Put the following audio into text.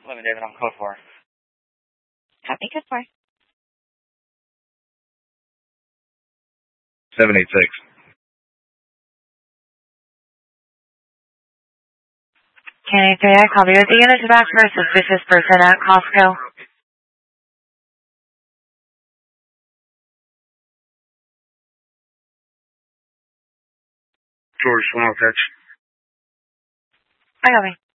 Lemon David on code 4. Copy, code 4. 786. Can I copy with the unit back for a suspicious person at Costco? George, 1 touch. I copy.